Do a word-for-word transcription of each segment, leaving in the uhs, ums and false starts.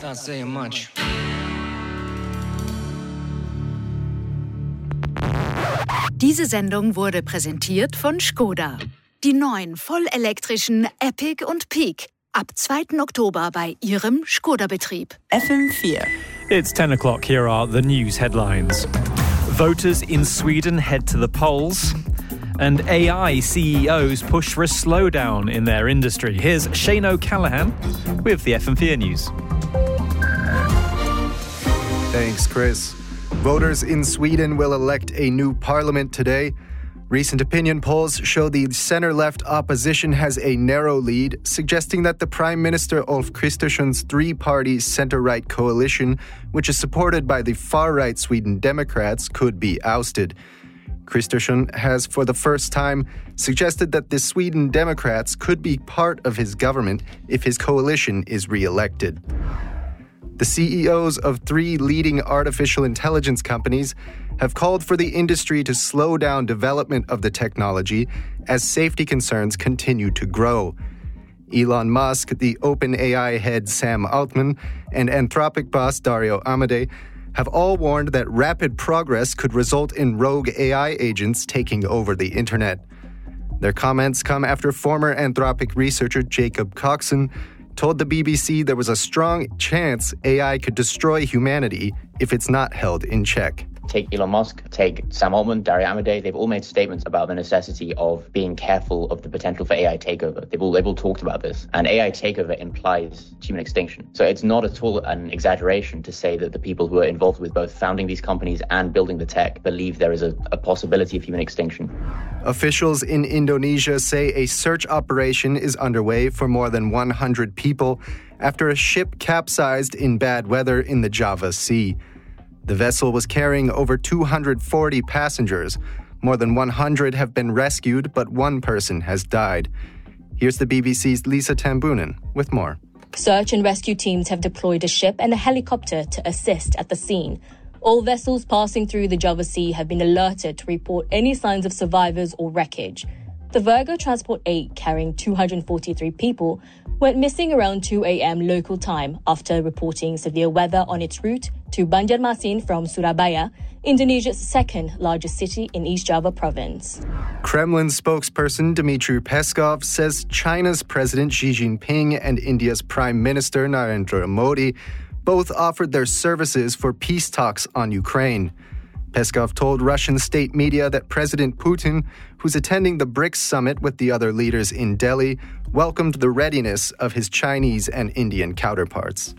Not saying much. Diese Sendung wurde präsentiert von Skoda. Die neuen vollelektrischen Epic und Peak. Ab zweiten Oktober bei Ihrem Skoda-Betrieb. F M four. It's ten o'clock. Here are the news headlines. Voters in Sweden head to the polls. And A I C E Os push for a slowdown in their industry. Here's Shane O'Callaghan with the F M four News. Thanks, Chris. Voters in Sweden will elect a new parliament today. Recent opinion polls show the center-left opposition has a narrow lead, suggesting that the Prime Minister Ulf Kristersson's three-party center-right coalition, which is supported by the far-right Sweden Democrats, could be ousted. Kristersson has, for the first time, suggested that the Sweden Democrats could be part of his government if his coalition is re-elected. The C E Os of three leading artificial intelligence companies have called for the industry to slow down development of the technology as safety concerns continue to grow. Elon Musk, the OpenAI head Sam Altman, and Anthropic boss Dario Amodei have all warned that rapid progress could result in rogue A I agents taking over the internet. Their comments come after former Anthropic researcher Jacob Coxon told the B B C there was a strong chance A I could destroy humanity if it's not held in check. Take Elon Musk, take Sam Altman, Dario Amodei, they've all made statements about the necessity of being careful of the potential for A I takeover. They've all, they've all talked about this. And A I takeover implies human extinction. So it's not at all an exaggeration to say that the people who are involved with both founding these companies and building the tech believe there is a, a possibility of human extinction. Officials in Indonesia say a search operation is underway for more than one hundred people after a ship capsized in bad weather in the Java Sea. The vessel was carrying over two hundred forty passengers. More than one hundred have been rescued, but one person has died. Here's the B B C's Lisa Tambunan with more. Search and rescue teams have deployed a ship and a helicopter to assist at the scene. All vessels passing through the Java Sea have been alerted to report any signs of survivors or wreckage. The Virgo Transport eight, carrying two hundred forty-three people, went missing around two a.m. local time after reporting severe weather on its route to Banjarmasin from Surabaya, Indonesia's second largest city in East Java province. Kremlin spokesperson Dmitry Peskov says China's President Xi Jinping and India's Prime Minister Narendra Modi both offered their services for peace talks on Ukraine. Peskov told Russian state media that President Putin, who's attending the BRICS summit with the other leaders in Delhi, welcomed the readiness of his Chinese and Indian counterparts.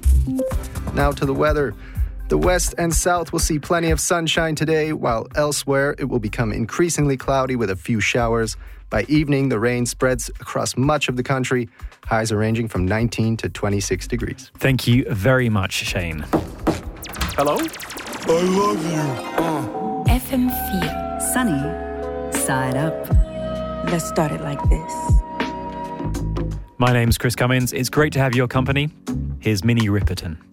Now to the weather. The west and south will see plenty of sunshine today, while elsewhere it will become increasingly cloudy with a few showers. By evening, the rain spreads across much of the country. Highs are ranging from nineteen to twenty-six degrees. Thank you very much, Shane. Hello? I love you. Uh. F M four. Sunny. Side up. Let's start it like this. My name's Chris Cummins. It's great to have your company. Here's Minnie Riperton.